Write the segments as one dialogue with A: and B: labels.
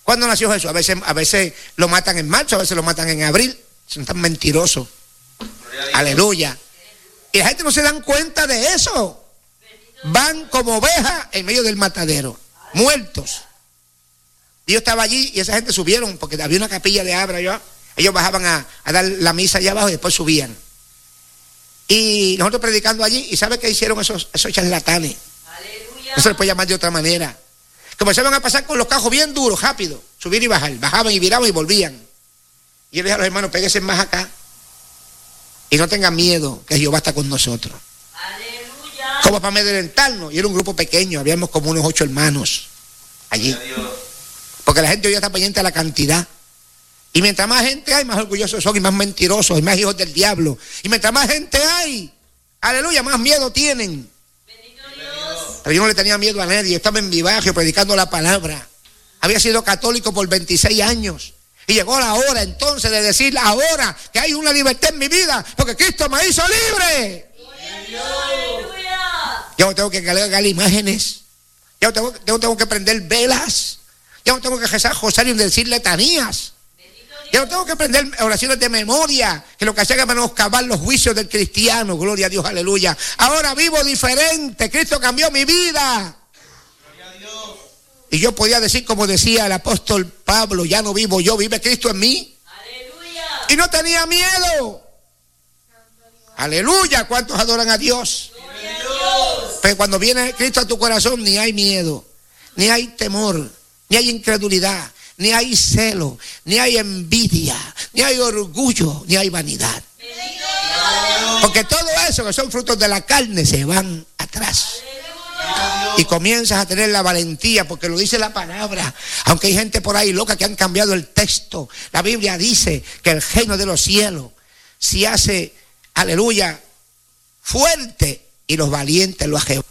A: ¿Cuándo nació Jesús? A veces lo matan en marzo, a veces lo matan en abril. Son tan mentirosos. Aleluya. Y la gente no se dan cuenta de eso. Van como ovejas en medio del matadero, muertos. Y yo estaba allí y esa gente subieron, porque había una capilla de Abra. Ellos bajaban a dar la misa allá abajo y después subían. Y nosotros predicando allí, ¿y sabe qué hicieron esos charlatanes? No se les puede llamar de otra manera. Comenzaban a pasar con los cajos bien duros, rápido, subir y bajar, bajaban y viraban y volvían. Y yo le dije a los hermanos, péguense más acá y no tengan miedo, que Jehová está con nosotros. Aleluya. Como para amedrentarnos. Y era un grupo pequeño, habíamos como unos 8 hermanos allí. Porque la gente hoy está pendiente a la cantidad. Y mientras más gente hay, más orgullosos son y más mentirosos y más hijos del diablo. Y mientras más gente hay, aleluya, más miedo tienen. Pero yo no le tenía miedo a nadie. Yo estaba en mi barrio predicando la palabra. Había sido católico por 26 años. Y llegó la hora entonces de decir ahora que hay una libertad en mi vida, porque Cristo me hizo libre. Ya no tengo que cargar imágenes. Ya no tengo que prender velas. Ya no tengo que rezar rosario y decir letanías. Ya no tengo que aprender oraciones de memoria, que lo que hacía era menoscabar los juicios del cristiano. Gloria a Dios, aleluya. Ahora vivo diferente. Cristo cambió mi vida. Gloria a Dios. Y yo podía decir como decía el apóstol Pablo, ya no vivo yo, vive Cristo en mí. Aleluya. Y no tenía miedo. Aleluya. ¿Cuántos adoran a Dios? Gloria a Dios. Pero cuando viene Cristo a tu corazón, ni hay miedo, ni hay temor, ni hay incredulidad, ni hay celo, ni hay envidia, ni hay orgullo, ni hay vanidad. Porque todo eso que son frutos de la carne se van atrás. Y comienzas a tener la valentía, porque lo dice la palabra. Aunque hay gente por ahí loca que han cambiado el texto, la Biblia dice que el reino de los cielos se hace, aleluya, fuerte, y los valientes lo ajeban.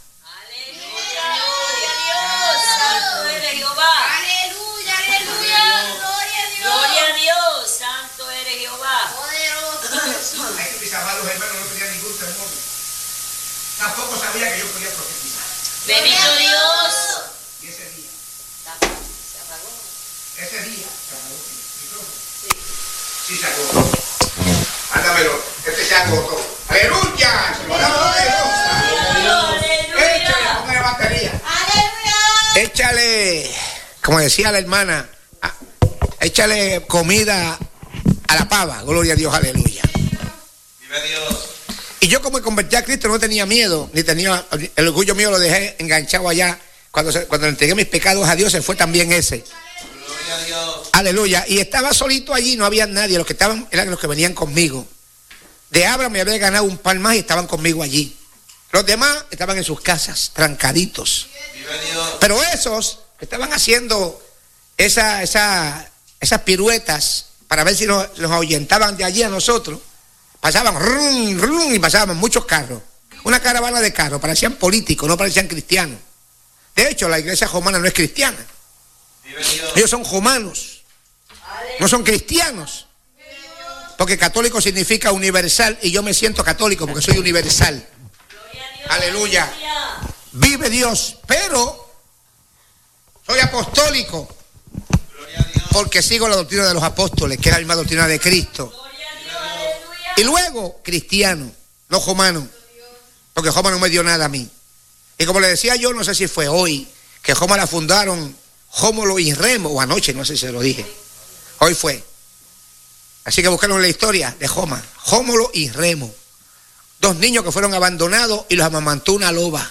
A: Tampoco sabía que yo podía profetizar.
B: Bendito Dios.
A: Y ese día.
B: ¿Se apagó?
A: Ese día se apagó el micrófono. Sí, se agotó. Ándamelo. Este se agotó. ¡Aleluya! ¡Se lo damos de Dios! ¡Échale! Ponga la batería. ¡Aleluya! Échale, como decía la hermana, échale comida a la pava. Gloria a Dios, aleluya.
C: Vive Dios.
A: Y yo, como me convertí a Cristo, no tenía miedo, ni tenía, el orgullo mío lo dejé enganchado allá. Cuando le entregué mis pecados a Dios, se fue también ese.
C: Gloria a Dios.
A: Aleluya. Y estaba solito allí, no había nadie. Los que estaban eran los que venían conmigo. De Abra me había ganado un par más y estaban conmigo allí. Los demás estaban en sus casas, trancaditos.
C: Vive Dios.
A: Pero esos que estaban haciendo esas piruetas para ver si nos ahuyentaban de allí a nosotros, pasaban rum, rum, y pasaban muchos carros. Una caravana de carros, parecían políticos, no parecían cristianos. De hecho, la iglesia romana no es cristiana. Ellos son romanos, no son cristianos. Porque católico significa universal, y yo me siento católico porque soy universal. Aleluya. Vive Dios, pero soy apostólico porque sigo la doctrina de los apóstoles, que es la misma doctrina de Cristo. Y luego, cristiano, no romano, porque Roma no me dio nada a mí. Y como le decía yo, no sé si fue hoy, que Roma la fundaron Rómulo y Remo, o anoche, no sé si se lo dije. Hoy fue. Así que buscaron la historia de Roma, Rómulo y Remo. 2 niños que fueron abandonados y los amamantó una loba.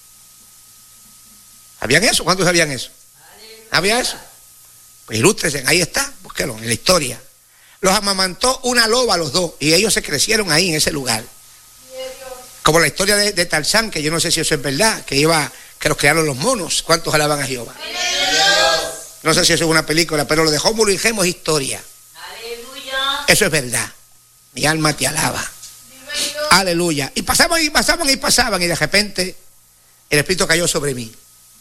A: ¿Sabían eso? ¿Cuántos sabían eso? ¿Había eso? Pues ilústresen, ahí está, búsquenlo en la historia. Los amamantó una loba a los 2 y ellos se crecieron ahí en ese lugar. Como la historia de Tarzán, que yo no sé si eso es verdad, que los crearon los monos. ¿Cuántos alaban a Jehová? No sé si eso es una película, pero lo de Rómulo y Remo es historia. Eso es verdad. Mi alma te alaba. Aleluya. Y pasaban y pasaban y pasaban, y de repente el Espíritu cayó sobre mí.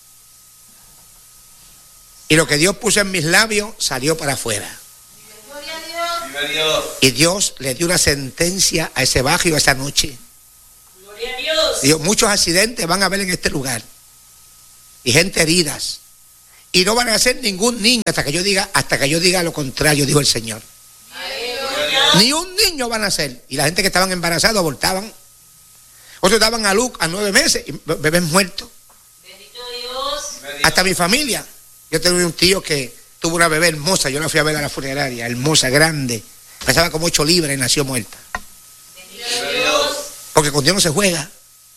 A: Y lo que Dios puso en mis labios salió para afuera. Y Dios le dio una sentencia a ese barrio esa noche. Dios, muchos accidentes van a haber en este lugar. Y gente heridas. y no van a nacer ningún niño hasta que yo diga lo contrario, dijo el Señor.
B: Aleluya.
A: Ni un niño va a nacer. Y la gente que estaban embarazados abortaban. Otros daban a luz a 9 meses y bebés muertos.
B: Bendito Dios.
A: Hasta mi familia. Yo tenía un tío que tuvo una bebé hermosa, yo la fui a ver a la funeraria, hermosa, grande, pesaba como 8 libras y nació muerta.
B: Bendito Dios.
A: Porque con Dios no se juega.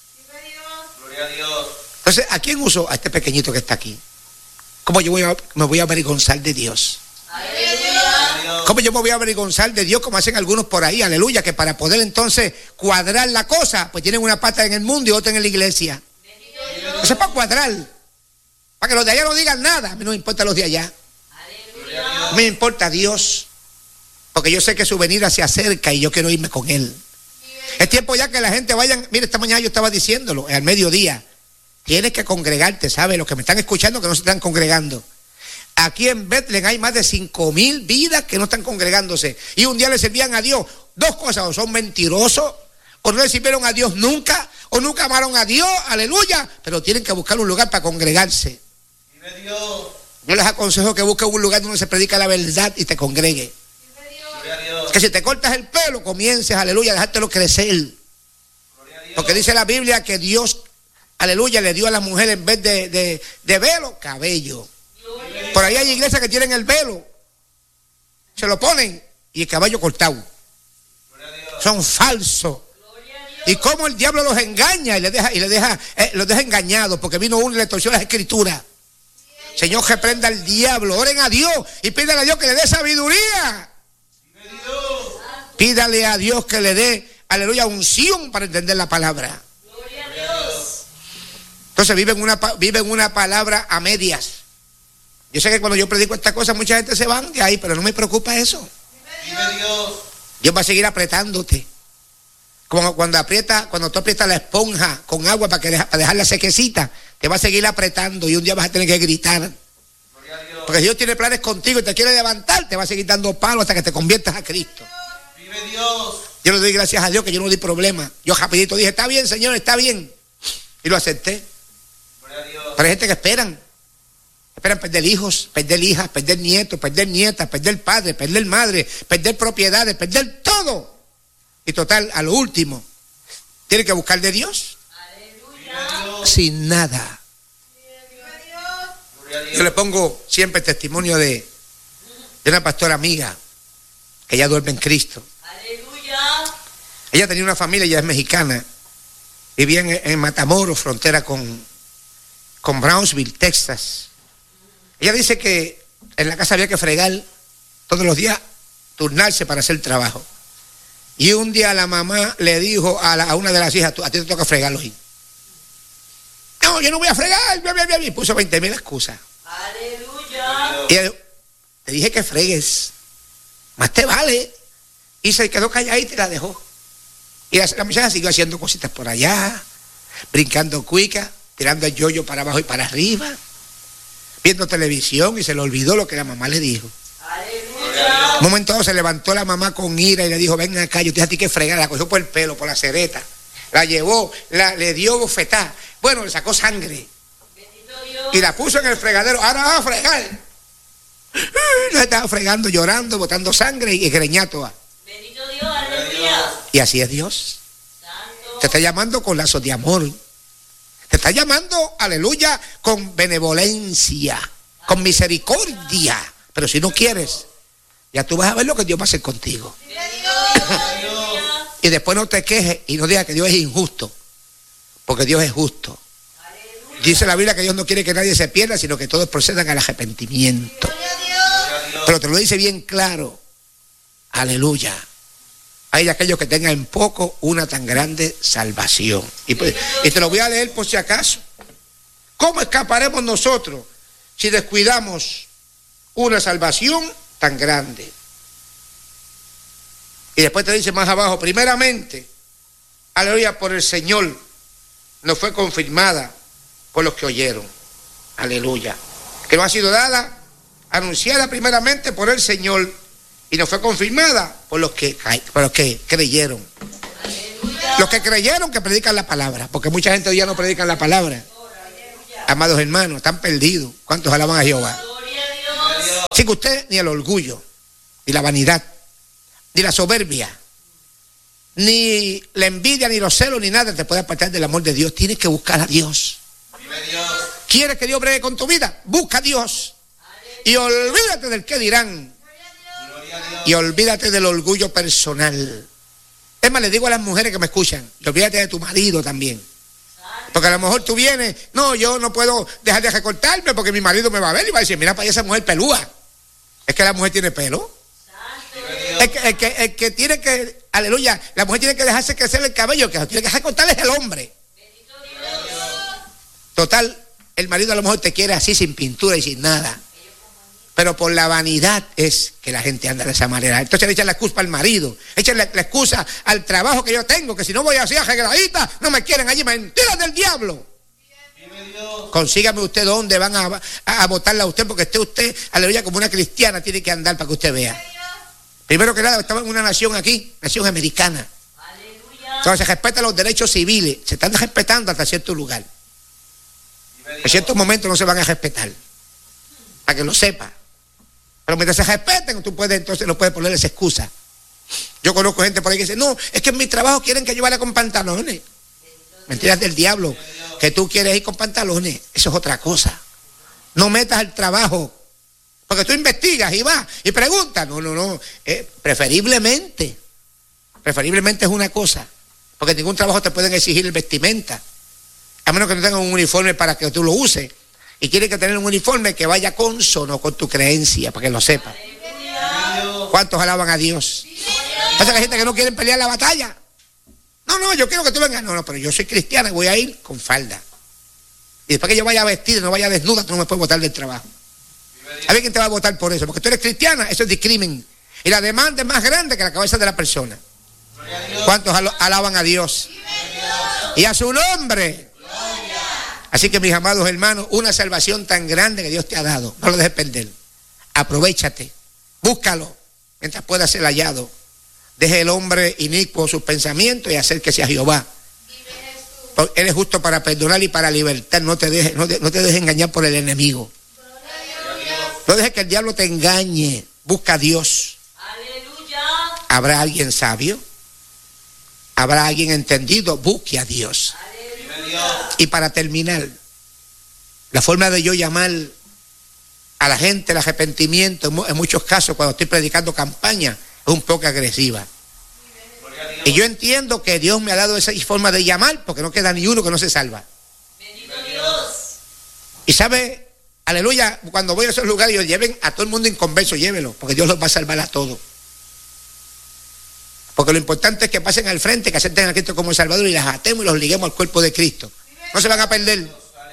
C: Gloria a Dios.
A: Entonces, ¿a quién usó? A este pequeñito que está aquí. ¿Cómo yo me voy a avergonzar de Dios?
B: Aleluya.
A: ¿Cómo yo me voy a avergonzar de Dios como hacen algunos por ahí? Aleluya, que para poder entonces cuadrar la cosa, pues tienen una pata en el mundo y otra en la iglesia.
B: Bendito Dios.
A: Eso es para cuadrar. Para que los de allá no digan nada. A mí no me importa los de allá.
B: Aleluya.
A: A mí me importa Dios. Porque yo sé que su venida se acerca y yo quiero irme con Él. Es tiempo ya que la gente vayan. Mire, esta mañana yo estaba diciéndolo, al mediodía. Tienes que congregarte, ¿sabes? Los que me están escuchando que no se están congregando. Aquí en Bethlehem hay más de 5,000 vidas que no están congregándose. Y un día le servían a Dios. 2 cosas, o son mentirosos, o no le sirvieron a Dios nunca, o nunca amaron a Dios, aleluya. Pero tienen que buscar un lugar para congregarse.
C: Vive Dios.
A: Yo les aconsejo que busquen un lugar donde se predica la verdad y te congregue.
C: Gloria a Dios.
A: Que si te cortas el pelo, comiences, aleluya, dejártelo crecer.
C: Gloria a Dios.
A: Porque dice la Biblia que Dios, aleluya, le dio a la mujer en vez de velo, cabello. Por ahí hay iglesias que tienen el velo, se lo ponen y el cabello cortado.
C: Gloria a Dios.
A: Son falsos. Y cómo el diablo los engaña y los deja engañados, porque vino uno y le torció las escrituras. Señor, reprenda al diablo, oren a Dios y pídale a Dios que le dé sabiduría.
C: Vive Dios.
A: Pídale a Dios que le dé, aleluya, unción para entender la palabra.
B: Gloria a Dios.
A: Entonces viven una palabra a medias. Yo sé que cuando yo predico esta cosa mucha gente se van de ahí, pero no me preocupa eso.
C: Vive Dios.
A: Dios va a seguir apretándote. Como cuando tú aprietas la esponja con agua para dejarla sequecita, te va a seguir apretando y un día vas a tener que gritar.
C: Gloria a Dios.
A: Porque si Dios tiene planes contigo y te quiere levantar, te va a seguir dando palos hasta que te conviertas a Cristo.
C: Vive Dios.
A: Yo le doy gracias a Dios que yo no di problema. Yo rapidito dije, está bien, Señor, está bien. Y lo acepté.
C: Gloria a Dios.
A: Pero hay gente que esperan perder hijos, perder hijas, perder nietos, perder nietas, perder padres, perder madre, perder propiedades, perder todo. Y total, a lo último, tiene que buscar de Dios
B: Aleluya.
A: sin nada.
C: Gloria a Dios.
A: Yo le pongo siempre el testimonio de una pastora amiga que ya duerme en Cristo.
B: Aleluya.
A: Ella tenía una familia, ella es mexicana, vivía en Matamoros, frontera con Brownsville, Texas. Ella dice que en la casa había que fregar todos los días, turnarse para hacer trabajo. Y un día la mamá le dijo a una de las hijas, a ti te toca fregarlo hoy. No, yo no voy a fregar, y puso 20,000 excusas.
B: Aleluya.
A: Y ella, te dije que fregues, más te vale. Y se quedó calladita y la dejó. Y la muchacha siguió haciendo cositas por allá, brincando cuica, tirando el yoyo para abajo y para arriba, viendo televisión, y se le olvidó lo que la mamá le dijo.
B: Aleluya.
A: Un momento dado se levantó la mamá con ira y le dijo, ven acá, yo te dije a ti que fregar. La cogió por el pelo, por la cereta, la llevó, le dio bofetá, bueno, le sacó sangre
B: Bendito Dios.
A: y la puso en el fregadero. Ahora va a fregar. La estaba fregando, llorando, botando sangre y greñato.
B: Bendito Dios. Aleluya.
A: Y así es Dios.
B: Santo.
A: Te está llamando con lazos de amor. Te está llamando, aleluya, con benevolencia, con misericordia. Pero si no quieres, ya tú vas a ver lo que Dios va a hacer contigo.
B: Aleluya.
A: Y después no te quejes y no digas que Dios es injusto, porque Dios es justo.
B: Aleluya.
A: Dice la Biblia que Dios no quiere que nadie se pierda, sino que todos procedan al arrepentimiento.
C: Gloria a Dios.
A: Pero te lo dice bien claro. Aleluya. Hay de aquellos que tengan en poco una tan grande salvación. Y te lo voy a leer por si acaso. ¿Cómo escaparemos nosotros si descuidamos una salvación tan grande? Y después te dice más abajo, primeramente, aleluya, por el Señor nos fue confirmada por los que oyeron. Aleluya. Que nos ha sido dada, anunciada primeramente por el Señor y nos fue confirmada por los que creyeron.
B: Aleluya.
A: Los que creyeron que predican la palabra, porque mucha gente hoy ya no predican la palabra. Amados hermanos, están perdidos. ¿Cuántos alaban a Jehová?
B: Gloria a Dios.
A: Así que usted ni el orgullo, ni la vanidad, ni la soberbia, ni la envidia, ni los celos, ni nada te puede apartar del amor de Dios. Tienes que buscar a Dios.
C: Vive Dios.
A: ¿Quieres que Dios bregue con tu vida? Busca a Dios. Y olvídate del que dirán.
C: Gloria a Dios.
A: Y olvídate del orgullo personal. Es más, le digo a las mujeres que me escuchan, y olvídate de tu marido también. Porque a lo mejor tú vienes, no, yo no puedo dejar de recortarme porque mi marido me va a ver y va a decir, mira para allá esa mujer pelúa. Es que la mujer tiene pelo. El que tiene que, aleluya, la mujer tiene que dejarse crecer el cabello, que tiene que recortar es el hombre. Total, el marido a lo mejor te quiere así sin pintura y sin nada. Pero por la vanidad es que la gente anda de esa manera. Entonces le echan la excusa al marido, echan la excusa al trabajo que yo tengo, que si no voy así arregladita, no me quieren allí. Mentiras del diablo.
C: Vive Dios.
A: Consígame usted dónde van a votarla a usted, porque esté usted, aleluya, como una cristiana tiene que andar para que usted vea. Primero que nada, estamos en una nación aquí, nación americana. Entonces se respetan los derechos civiles, se están respetando hasta cierto lugar. En ciertos momentos no se van a respetar, para que lo sepa. Pero mientras se respeten, tú puedes, entonces no puedes poner esa excusa. Yo conozco gente por ahí que dice, no, es que en mi trabajo quieren que yo vaya con pantalones. Mentiras del diablo, que tú quieres ir con pantalones, eso es otra cosa. No metas al trabajo, porque tú investigas y vas y preguntas. No, preferiblemente es una cosa, porque en ningún trabajo te pueden exigir el vestimenta, a menos que no tengan un uniforme para que tú lo uses. Y quiere que tener un uniforme que vaya consono con tu creencia, para que lo sepas. ¿Cuántos alaban a Dios? Pasa que hay gente que no quiere pelear la batalla. No, yo quiero que tú vengas. No, pero yo soy cristiana y voy a ir con falda. Y después que yo vaya vestida, no vaya desnuda, tú no me puedes botar del trabajo. ¿A ver quién te va a votar por eso? Porque tú eres cristiana, eso es discrimen. Y la demanda es más grande que la cabeza de la persona. ¿Cuántos alaban a Dios? Y a su nombre. Así que mis amados hermanos, una salvación tan grande que Dios te ha dado, no lo dejes perder. Aprovéchate, búscalo mientras pueda ser hallado. Deje el hombre inicuo sus pensamientos y acérquese a Jehová. Él es justo para perdonar y para libertar. No te dejes engañar por el enemigo. No dejes que el diablo te engañe. Busca a Dios.
B: Aleluya.
A: ¿Habrá alguien sabio? ¿Habrá alguien entendido? Busque a Dios. Y para terminar, la forma de yo llamar a la gente el arrepentimiento, en muchos casos cuando estoy predicando campaña, es un poco agresiva. Y yo entiendo que Dios me ha dado esa forma de llamar, porque no queda ni uno que no se salva.
B: Bendito Dios.
A: Y sabe, aleluya, cuando voy a esos lugares, yo lleven a todo el mundo inconverso, llévenlo, porque Dios los va a salvar a todos. Porque lo importante es que pasen al frente, que acepten a Cristo como Salvador y las atemos y los liguemos al cuerpo de Cristo. No se van a perder.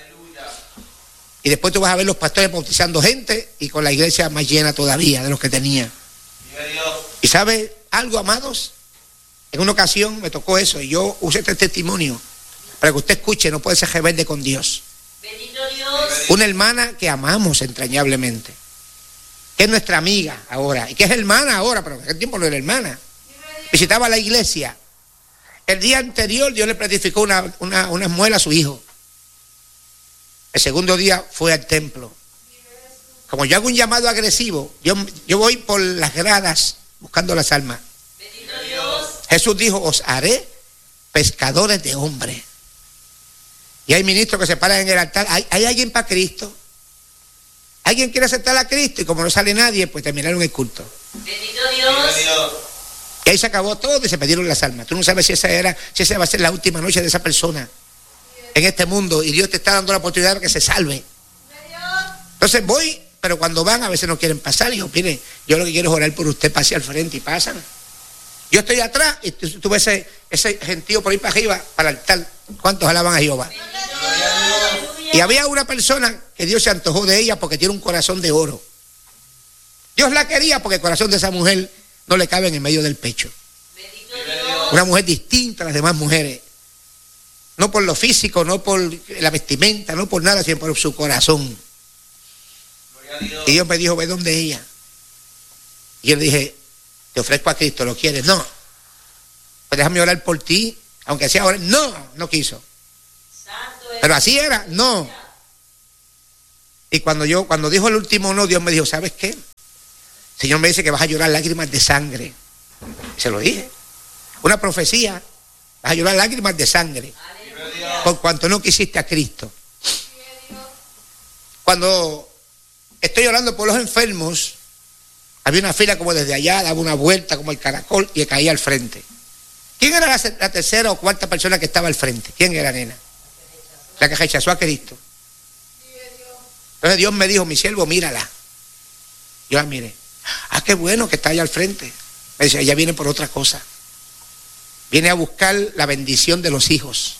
A: Y después tú vas a ver los pastores bautizando gente y con la iglesia más llena todavía de los que tenía. Y ¿sabe algo, amados? En una ocasión me tocó eso y yo usé este testimonio para que usted escuche, no puede ser rebelde con Dios.
B: Bendito Dios.
A: Una hermana que amamos entrañablemente, que es nuestra amiga ahora y que es hermana ahora, pero en aquel tiempo no era hermana. Visitaba la iglesia. El día anterior Dios le planificó una muela a su hijo. El segundo día fue al templo. Como yo hago un llamado agresivo, yo voy por las gradas buscando las almas.
B: Bendito Dios.
A: Jesús dijo, os haré pescadores de hombres. Y hay ministros que se paran en el altar. ¿Hay alguien para Cristo? ¿Alguien quiere aceptar a Cristo? Y como no sale nadie, pues terminaron el culto.
B: Bendito Dios.
A: Y ahí se acabó todo y se perdieron las almas. Tú no sabes si esa va a ser la última noche de esa persona en este mundo. Y Dios te está dando la oportunidad de que se salve. Entonces voy, pero cuando van a veces no quieren pasar. Y yo, mire, yo lo que quiero es orar por usted, pase al frente y pasan. Yo estoy atrás y tú ves ese gentío por ahí para arriba, para el altar. ¿Cuántos alaban a Jehová? Y había una persona que Dios se antojó de ella porque tiene un corazón de oro. Dios la quería porque el corazón de esa mujer no le cabe en el medio del pecho. Una mujer distinta a las demás mujeres. No por lo físico, no por la vestimenta, no por nada, sino por su corazón. Y Dios me dijo, ve donde ella. Y yo le dije, te ofrezco a Cristo, ¿lo quieres? No. Pues déjame orar por ti, aunque sea ahora. No quiso. Pero así era, no. Y cuando dijo el último no, Dios me dijo, ¿sabes qué? El Señor me dice que vas a llorar lágrimas de sangre. Y se lo dije. Una profecía. Vas a llorar lágrimas de sangre. Por cuanto no quisiste a Cristo. Cuando estoy orando por los enfermos, había una fila como desde allá, daba una vuelta como el caracol y caía al frente. ¿Quién era la tercera o cuarta persona que estaba al frente? ¿Quién era, nena? La que rechazó a Cristo. Entonces Dios me dijo, mi siervo, mírala. Yo la miré. Ah, qué bueno que está allá al frente. Me dice, ella viene por otra cosa. Viene a buscar la bendición de los hijos.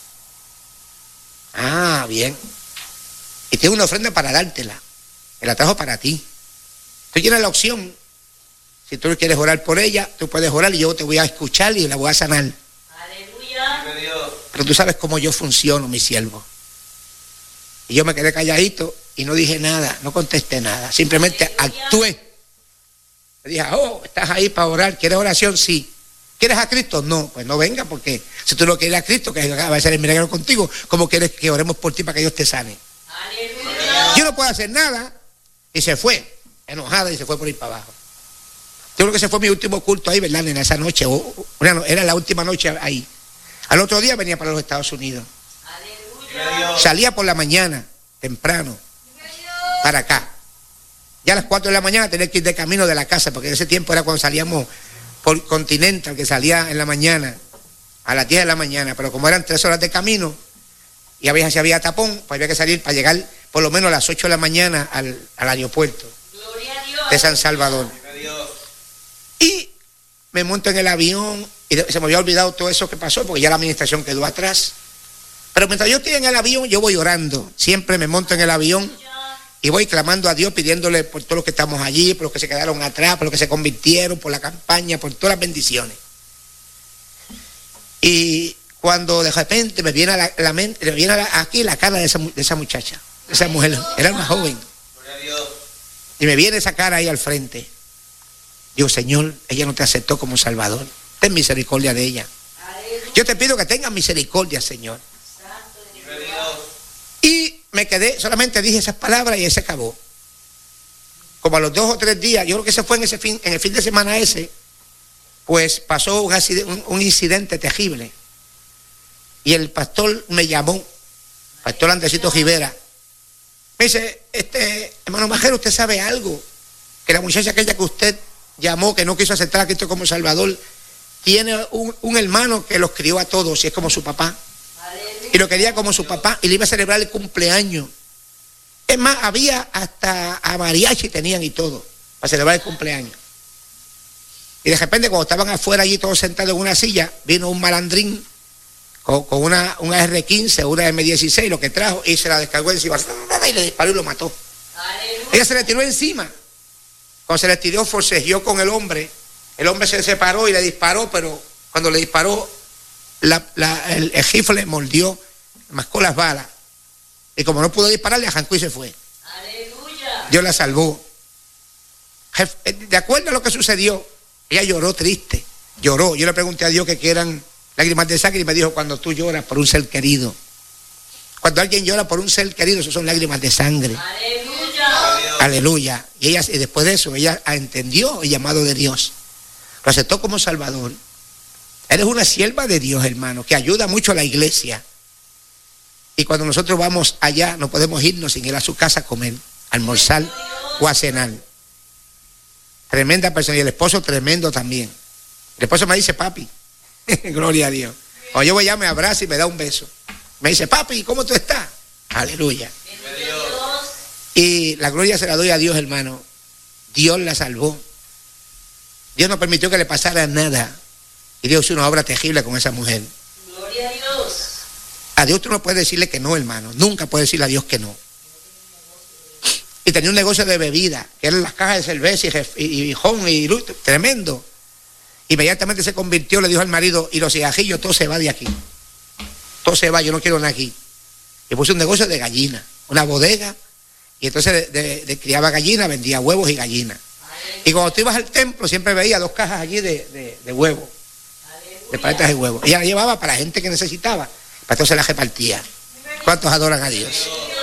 A: Ah, bien. Y tiene una ofrenda para dártela. Me la trajo para ti. Tú tienes la opción. Si tú quieres orar por ella, tú puedes orar y yo te voy a escuchar y la voy a sanar.
B: Aleluya.
A: Pero tú sabes cómo yo funciono, mi siervo. Y yo me quedé calladito y no dije nada, no contesté nada. Simplemente actué. Le dije, oh, estás ahí para orar, ¿quieres oración? Sí. ¿Quieres a Cristo? No, pues no venga, porque si tú no quieres a Cristo, que va a ser el milagro contigo, ¿cómo quieres que oremos por ti para que Dios te sane?
B: Aleluya.
A: Yo no puedo hacer nada. Y se fue, enojada, y se fue por ir para abajo. Yo creo que ese fue mi último culto ahí, ¿verdad? En esa noche, era la última noche ahí. Al otro día venía para los Estados Unidos.
B: Aleluya.
A: Salía por la mañana, temprano, para acá. Ya a las 4 de la mañana tenía que ir de camino de la casa, porque en ese tiempo era cuando salíamos por Continental, que salía en la mañana, a las 10 de la mañana, pero como eran 3 horas de camino, y si había tapón, pues había que salir para llegar por lo menos a las 8 de la mañana al aeropuerto
B: Gloria a Dios.
A: de San Salvador. Y me monto en el avión, y se me había olvidado todo eso que pasó, porque ya la administración quedó atrás. Pero mientras yo estoy en el avión, yo voy orando. Siempre me monto en el avión y voy clamando a Dios, pidiéndole por todos los que estamos allí, por los que se quedaron atrás, por los que se convirtieron, por la campaña, por todas las bendiciones. Y cuando de repente me viene a la mente, me viene aquí la cara de esa muchacha, de esa mujer, era una joven. Y me viene esa cara ahí al frente. Digo, Señor, ella no te aceptó como Salvador. Ten misericordia de ella. Yo te pido que tengas misericordia, Señor. Y me quedé, solamente dije esas palabras y ahí se acabó. Como a los 2 o 3 días, yo creo que se fue en el fin de semana ese, pues pasó un incidente terrible. Y el pastor me llamó, pastor Andresito Rivera. Me dice, hermano Majero, ¿usted sabe algo? Que la muchacha aquella que usted llamó, que no quiso aceptar a Cristo como Salvador, tiene un hermano que los crió a todos y es como su papá. Y lo quería como su papá y le iba a celebrar el cumpleaños. Es más, había hasta a mariachi tenían y todo para celebrar el cumpleaños. Y de repente cuando estaban afuera allí todos sentados en una silla, vino un malandrín con una R15, una M16, lo que trajo, y se la descargó encima y le disparó y lo mató. Ella se le tiró encima. Cuando se le tiró, forcejeó con el hombre se separó y le disparó, pero cuando le disparó, el rifle mordió, mascó las balas. Y como no pudo disparar, le arrancó y se fue.
B: Aleluya.
A: Dios la salvó. De acuerdo a lo que sucedió, ella lloró triste, lloró. Yo le pregunté a Dios que eran lágrimas de sangre y me dijo, cuando tú lloras por un ser querido, cuando alguien llora por un ser querido, eso son lágrimas de sangre.
B: Aleluya.
A: Aleluya. Y después de eso, ella entendió el llamado de Dios. Lo aceptó como Salvador. Eres una sierva de Dios, hermano, que ayuda mucho a la iglesia. Y cuando nosotros vamos allá, no podemos irnos sin ir a su casa a comer, a almorzar o a cenar. Tremenda persona. Y el esposo tremendo también. El esposo me dice, papi, gloria a Dios. Cuando yo voy allá, me abraza y me da un beso. Me dice, papi, ¿cómo tú estás? Aleluya. Y la gloria se la doy a Dios, hermano. Dios la salvó. Dios no permitió que le pasara nada. Y Dios hizo una obra terrible con esa mujer.
B: Gloria a Dios.
A: A Dios tú no puedes decirle que no, hermano. Nunca puedes decirle a Dios que no. Y tenía un negocio de bebida, que eran las cajas de cerveza y ron y tremendo. Inmediatamente se convirtió, le dijo al marido, y los cigajillos, todo se va de aquí. Todo se va, yo no quiero nada aquí. Y puso un negocio de gallina, una bodega, y entonces criaba gallinas, vendía huevos y gallinas. Y cuando tú ibas al templo, siempre veía 2 cajas allí de huevos, de paletas de huevos. Ella la llevaba para la gente que necesitaba, para entonces la repartía. ¿Cuántos adoran a Dios?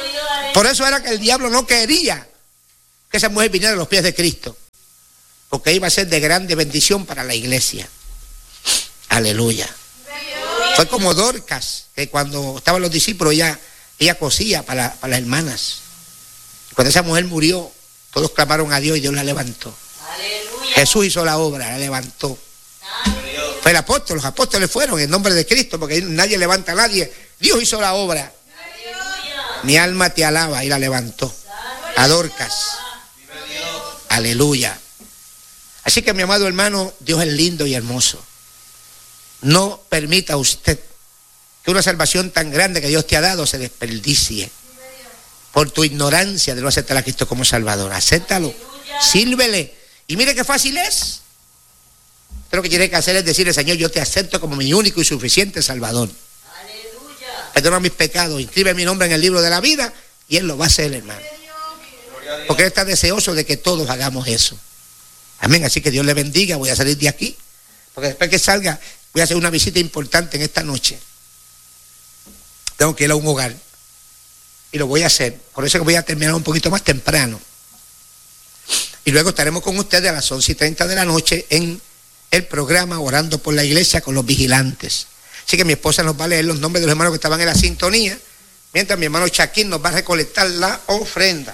A: Por eso era que el diablo no quería que esa mujer viniera a los pies de Cristo, porque iba a ser de grande bendición para la iglesia. Aleluya. Fue como Dorcas, que cuando estaban los discípulos ella cosía para las hermanas. Cuando esa mujer murió, todos clamaron a Dios y Dios la levantó.
B: Aleluya.
A: Jesús hizo la obra, la levantó. Fue el apóstol, los apóstoles fueron en nombre de Cristo, porque nadie levanta a nadie. Dios hizo la obra. Mi alma te alaba, y la levantó. A Dorcas. Aleluya. Así que, mi amado hermano, Dios es lindo y hermoso. No permita usted que una salvación tan grande que Dios te ha dado se desperdicie por tu ignorancia de no aceptar a Cristo como Salvador. Acéptalo, sírvele, y mire qué fácil es. Usted lo que tiene que hacer es decirle: Señor, yo te acepto como mi único y suficiente Salvador. Perdona mis pecados, inscribe mi nombre en el libro de la vida, y Él lo va a hacer, hermano. Porque Él está deseoso de que todos hagamos eso. Amén. Así que Dios le bendiga. Voy a salir de aquí, porque después que salga voy a hacer una visita importante en esta noche. Tengo que ir a un hogar y lo voy a hacer. Por eso que voy a terminar un poquito más temprano, y luego estaremos con ustedes a las 11:30 de la noche en el programa Orando por la Iglesia con los vigilantes. Así que mi esposa nos va a leer los nombres de los hermanos que estaban en la sintonía, mientras mi hermano Chaquín nos va a recolectar la ofrenda.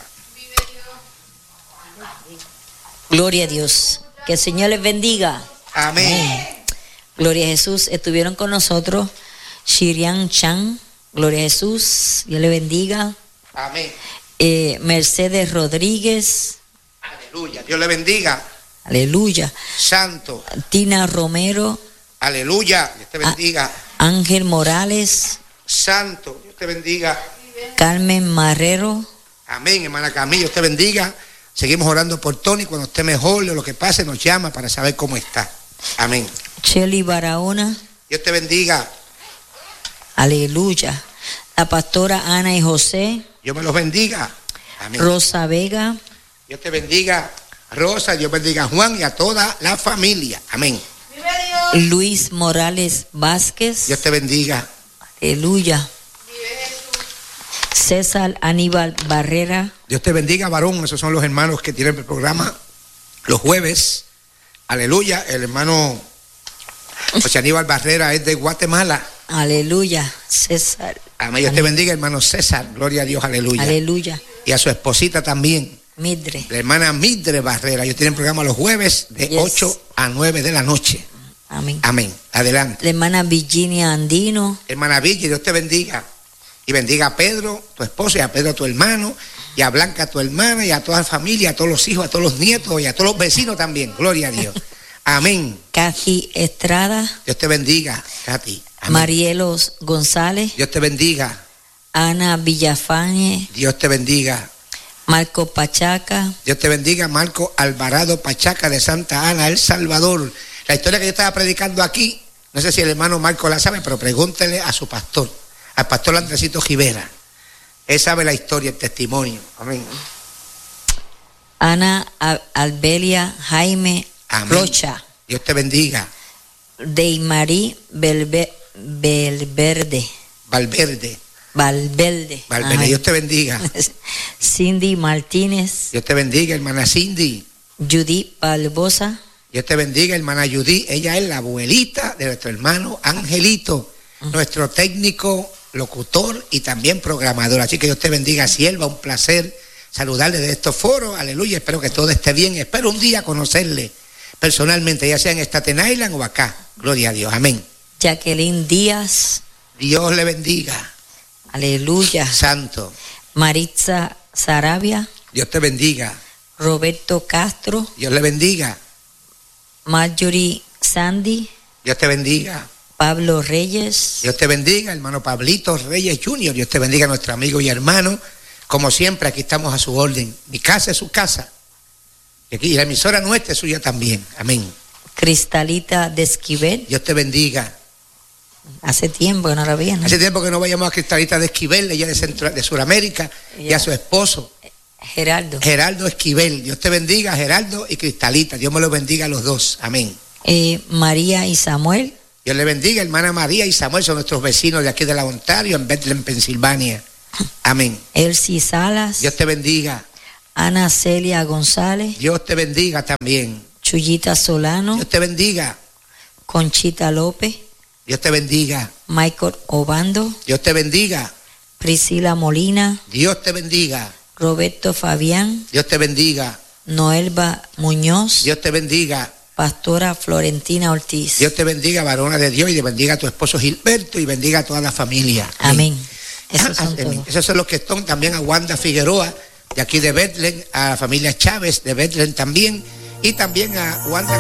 D: Gloria a Dios. Que el Señor les bendiga.
A: Amén.
D: Gloria a Jesús. Estuvieron con nosotros Shirian Chan. Gloria a Jesús. Dios le bendiga.
A: Amén.
D: Mercedes Rodríguez.
A: Aleluya. Dios le bendiga.
D: Aleluya.
A: Santo.
D: Tina Romero.
A: Aleluya. Dios te bendiga.
D: Ángel Morales.
A: Santo. Dios te bendiga.
D: Carmen Marrero.
A: Amén, hermana Camila. Dios te bendiga. Seguimos orando por Tony. Cuando esté mejor, lo que pase, nos llama para saber cómo está. Amén.
D: Shelly Barahona.
A: Dios te bendiga.
D: Aleluya. La pastora Ana y José.
A: Dios me los bendiga. Amén.
D: Rosa Vega.
A: Dios te bendiga, Rosa. Dios bendiga a Juan y a toda la familia. Amén.
D: Luis Morales Vázquez.
A: Dios te bendiga.
D: Aleluya. César Aníbal Barrera.
A: Dios te bendiga, varón. Esos son los hermanos que tienen el programa los jueves. Aleluya. El hermano José Aníbal Barrera es de Guatemala.
D: Aleluya. César.
A: Amén. Dios te bendiga, hermano César. Gloria a Dios. Aleluya.
D: Aleluya.
A: Y a su esposita también,
D: Midre.
A: la hermana Midre Barrera. Ellos tienen programa los jueves de 8 a 9 de la noche.
D: Amén.
A: Amén. Adelante.
D: La hermana Virginia Andino.
A: Hermana Virginia, Dios te bendiga. Y bendiga a Pedro, tu esposo, y a Pedro, tu hermano, y a Blanca, tu hermana, y a toda la familia, a todos los hijos, a todos los nietos, y a todos los vecinos también. Gloria a Dios. Amén.
D: Kathy Estrada.
A: Dios te bendiga, Katy. Amén.
D: Marielos González.
A: Dios te bendiga.
D: Ana Villafañe.
A: Dios te bendiga.
D: Marco Pachaca.
A: Dios te bendiga, Marco Alvarado Pachaca de Santa Ana, El Salvador. La historia que yo estaba predicando aquí, no sé si el hermano Marco la sabe, pero pregúntele a su pastor, al pastor Andresito Rivera. Él sabe la historia, el testimonio. Amén.
D: Ana Albelia Jaime
A: Amén.
D: Rocha.
A: Dios te bendiga.
D: Deymarí Valverde.
A: Valverde.
D: Valverde.
A: Valverde. Dios te bendiga.
D: Cindy Martínez.
A: Dios te bendiga, hermana Cindy.
D: Judith Barbosa.
A: Dios te bendiga, hermana Judy. Ella es la abuelita de nuestro hermano Angelito, nuestro técnico, locutor y también programador. Así que Dios te bendiga, sierva. Un placer saludarle de estos foros. Aleluya. Espero que todo esté bien. Espero un día conocerle personalmente, ya sea en Staten Island o acá. Gloria a Dios. Amén.
D: Jacqueline Díaz.
A: Dios le bendiga.
D: Aleluya.
A: Santo.
D: Maritza Sarabia.
A: Dios te bendiga.
D: Roberto Castro.
A: Dios le bendiga.
D: Marjorie Sandy.
A: Dios te bendiga.
D: Pablo Reyes.
A: Dios te bendiga, hermano Pablito Reyes Jr. Dios te bendiga, nuestro amigo y hermano. Como siempre, aquí estamos a su orden. Mi casa es su casa. Y aquí la emisora nuestra es suya también. Amén.
D: Cristalita de Esquivel.
A: Dios te bendiga.
D: Hace tiempo que no la vi, ¿no?
A: Hace tiempo que no vayamos a Cristalita de Esquivel, ella de Sudamérica, y a su esposo,
D: Geraldo.
A: Geraldo Esquivel. Dios te bendiga, Geraldo y Cristalita. Dios me los bendiga a los dos. Amén.
D: María y Samuel.
A: Dios le bendiga, hermana María y Samuel, son nuestros vecinos de aquí de la Ontario, en Bethlehem, Pensilvania. Amén.
D: Elsie Salas,
A: Dios te bendiga.
D: Ana Celia González,
A: Dios te bendiga también.
D: Chuyita Solano,
A: Dios te bendiga.
D: Conchita López,
A: Dios te bendiga.
D: Michael Obando,
A: Dios te bendiga.
D: Priscila Molina,
A: Dios te bendiga.
D: Roberto Fabián,
A: Dios te bendiga.
D: Noelba Muñoz,
A: Dios te bendiga.
D: Pastora Florentina Ortiz.
A: Dios te bendiga, varona de Dios, y te bendiga a tu esposo Gilberto y bendiga a toda la familia.
D: Amén. Esos son
A: Amén.
D: todos.
A: Esos son los que están también a Wanda Figueroa, de aquí de Bethlehem, a la familia Chávez de Bethlehem también, y también a Wanda